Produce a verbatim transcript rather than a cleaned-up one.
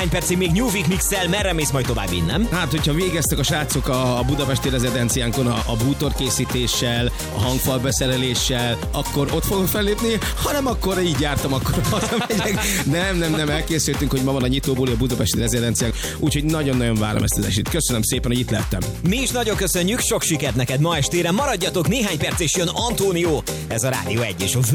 Egy percig még New Week Mix-el, merre mész majd tovább innen? Hát, hogyha végeztek a srácok a, a budapesti rezidenciánkon a, a bútorkészítéssel, a hangfal beszereléssel, akkor ott fogok fellépni, hanem akkor így jártam, akkor hazamegyek. Nem, nem, nem, elkészültünk, hogy ma van a nyitóbuli a budapesti rezidenciánk, úgyhogy nagyon-nagyon várom ezt az esélyt. Köszönöm szépen, hogy itt lettem. Mi is nagyon köszönjük, sok sikert neked ma estére, maradjatok, néhány perc és jön Antónió, ez a Rádió egy és a